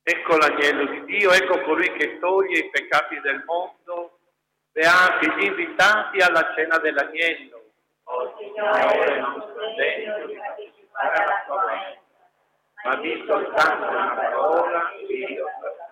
Ecco l'agnello di Dio, ecco colui che toglie i peccati del mondo. Beati gli invitati alla cena dell'agnello. O Signore, non sono degno di partecipare alla tua messa, Ma di soltanto una parola, io